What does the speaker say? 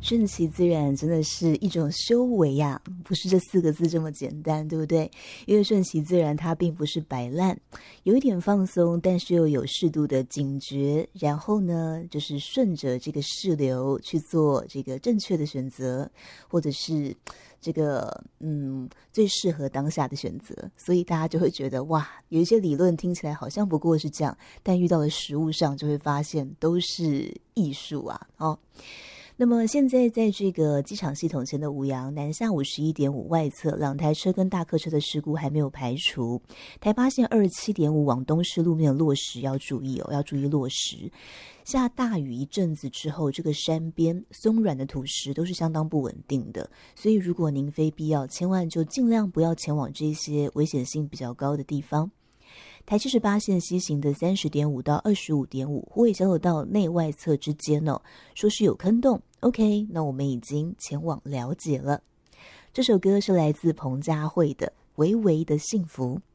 顺其自然真的是一种修为呀，不是这4个字这么简单，对不对？因为顺其自然它并不是摆烂，有一点放松，但是又有适度的警觉，然后呢就是顺着这个势流去做这个正确的选择，或者是这个最适合当下的选择。所以大家就会觉得哇，有一些理论听起来好像不过是这样，但遇到了实物上就会发现都是艺术啊那么现在在这个机场系统前的五羊南下51.5外侧2台车跟大客车的事故还没有排除，台八线27.5往东市路面落石要注意要注意落石。下大雨一阵子之后，这个山边松软的土石都是相当不稳定的，所以如果您非必要，千万就尽量不要前往这些危险性比较高的地方。台78线西行的30.5到25.5虎尾交流道内外侧之间说是有坑洞。OK， 那我们已经前往了解了。这首歌是来自彭佳慧的《微微的幸福》。